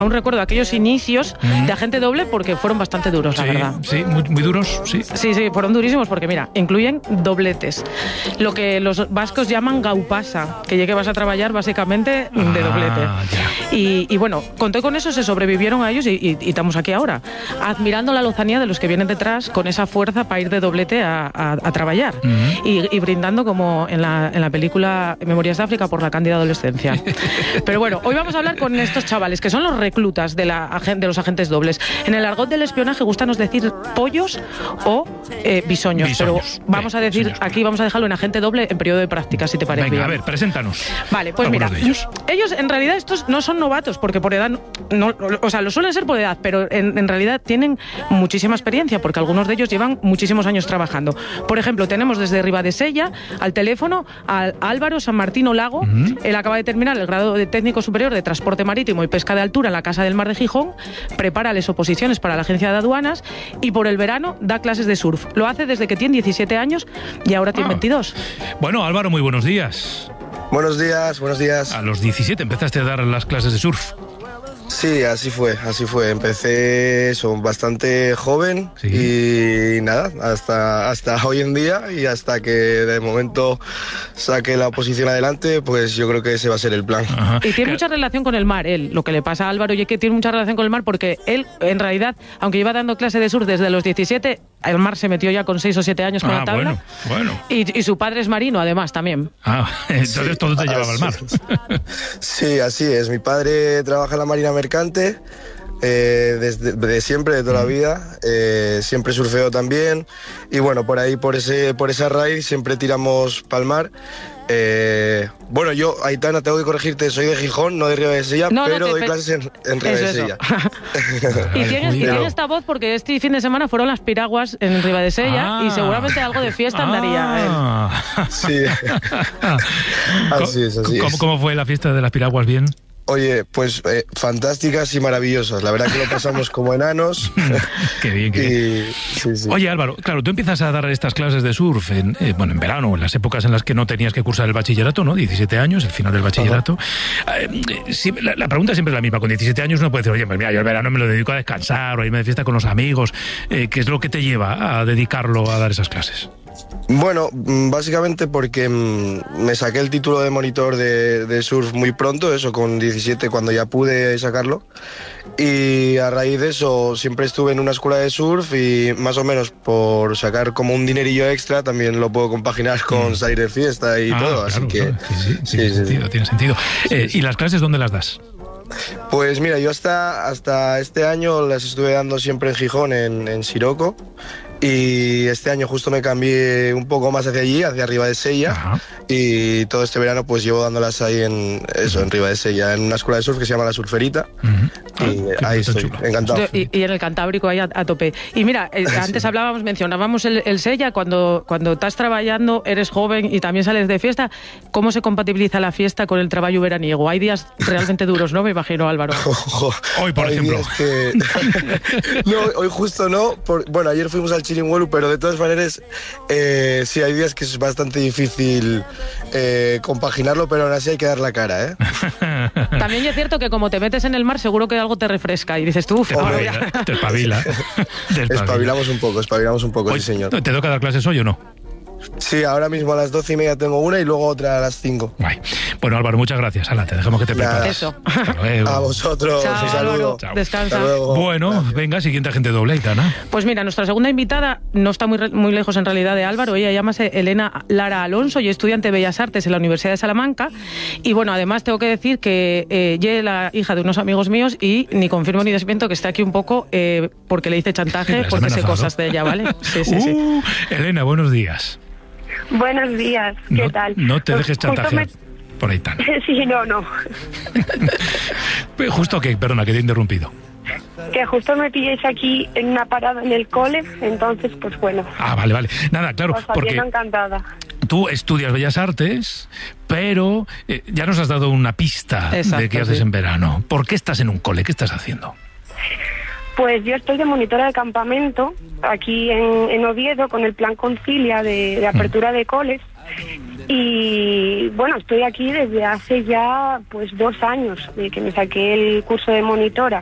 Aún recuerdo aquellos inicios de Agente Doble porque fueron bastante duros, la verdad. Sí, muy duros, sí. Sí, fueron durísimos porque, mira, incluyen dobletes. Lo que los vascos llaman gaupasa, que ya que vas a trabajar básicamente de doblete. Y bueno, conté con eso, se sobrevivieron a ellos y estamos aquí ahora, admirando la lozanía de los que vienen detrás con esa fuerza para ir de doblete a trabajar. Y brindando como en la película Memorias de África por la cándida adolescencia. Pero bueno, hoy vamos a hablar con estos chavales, que son los reclutas de los agentes dobles. En el argot del espionaje gustanos decir pollos o bisoños, pero vamos a decir, aquí vamos a dejarlo en agente doble en periodo de práctica, si te parece bien. A ver, preséntanos. Vale, pues mira, ellos en realidad estos no son novatos, porque por edad, o sea, lo suelen ser por edad, pero en realidad tienen muchísima experiencia, porque algunos de ellos llevan muchísimos años trabajando. Por ejemplo, tenemos desde Ribadesella al teléfono a Álvaro San Martín Lago. Él acaba de terminar el grado de técnico superior de transporte marítimo y pesca de altura en la Casa del Mar de Gijón, prepara las oposiciones para la agencia de aduanas y por el verano da clases de surf. Lo hace desde que tiene 17 años y ahora tiene 22. Bueno, Álvaro, muy buenos días. Buenos días. A los 17 empezaste a dar las clases de surf. Sí, así fue. Empecé bastante joven y nada, hasta hoy en día y hasta que de momento saque la oposición adelante, pues yo creo que ese va a ser el plan. Y tiene mucha relación con el mar, él. Lo que le pasa a Álvaro y es que tiene mucha relación con el mar porque él, en realidad, aunque lleva dando clase de surf desde los 17, el mar se metió ya con 6 o 7 años con la tabla. Bueno. Y su padre es marino, además, también. Entonces todo te llevaba al mar. Sí, así es. Mi padre trabaja en la Marina Mercante, de siempre, de toda la vida. Siempre surfeo también. Y bueno, por esa raíz siempre tiramos pa'l mar. Bueno, yo, Aitana, tengo que corregirte, soy de Gijón, no de Ribadesella, pero doy clases en Ribadesella. Y tienes esta voz porque este fin de semana fueron las piraguas en Ribadesella y seguramente algo de fiesta andaría. Sí, así es. ¿Cómo fue la fiesta de las piraguas? ¿Bien? Oye, pues fantásticas y maravillosas. La verdad que lo pasamos como enanos. Qué bien. Sí. Oye, Álvaro, claro, tú empiezas a dar estas clases de surf en verano, en las épocas en las que no tenías que cursar el bachillerato, ¿no? 17 años, el final del bachillerato. La pregunta siempre es la misma. Con 17 años uno puede decir, oye, pues mira, yo el verano me lo dedico a descansar o a irme de fiesta con los amigos. ¿Qué es lo que te lleva a dedicarlo a dar esas clases? Bueno, básicamente porque me saqué el título de monitor de surf muy pronto, eso con 17 cuando ya pude sacarlo, y a raíz de eso siempre estuve en una escuela de surf y más o menos por sacar como un dinerillo extra también lo puedo compaginar con salir de fiesta y todo, así que... Sí, tiene sentido. ¿Y las clases dónde las das? Pues mira, yo hasta este año las estuve dando siempre en Gijón, en Siroco. Y este año justo me cambié un poco más hacia allí, hacia Ribadesella, y todo este verano pues llevo dándolas ahí en Ribadesella, en una escuela de surf que se llama La Surferita, y ahí estoy, encantado. Y en el Cantábrico ahí a tope. Y mira, antes mencionábamos el Sella, cuando estás trabajando, eres joven y también sales de fiesta, ¿cómo se compatibiliza la fiesta con el trabajo veraniego? Hay días realmente duros, ¿no? Me imagino, Álvaro. Hoy, por ejemplo. No, hoy justo no, bueno, ayer fuimos al Chiringuelu, pero de todas maneras sí hay días que es bastante difícil compaginarlo, pero aún así hay que dar la cara, ¿eh? También es cierto que como te metes en el mar seguro que algo te refresca y dices tú, te espabila. Espabilamos un poco, sí señor. ¿Te toca dar clases hoy o no? Sí, ahora mismo a las 12:30 tengo una y luego otra a las 5. Bueno, Álvaro, muchas gracias. Hala, te dejamos que te prepares. Eso. Hasta luego. A vosotros, un saludo. Descansa. Bueno, gracias. Venga, siguiente agente doble, Aitana. Pues mira, nuestra segunda invitada no está muy lejos en realidad de Álvaro. Ella llámase Elena Lara Alonso y es estudiante de Bellas Artes en la Universidad de Salamanca. Y bueno, además tengo que decir que ella es la hija de unos amigos míos y ni confirmo ni desmiento que está aquí un poco porque le hice chantaje, porque sé cosas de ella, ¿vale? Sí. Elena, buenos días. Buenos días, ¿qué tal? No te dejes chantajear por Aitana. Sí, no. Justo que, perdona, que te he interrumpido. Que justo me pilléis aquí en una parada en el cole, entonces, pues bueno. Vale. Nada, claro, pues porque encantada. Tú estudias Bellas Artes, pero ya nos has dado una pista de qué haces en verano. ¿Por qué estás en un cole? ¿Qué estás haciendo? Pues yo estoy de monitora de campamento aquí en Oviedo con el plan Concilia de apertura de coles Y bueno, estoy aquí desde hace ya pues 2 años, de que me saqué el curso de monitora.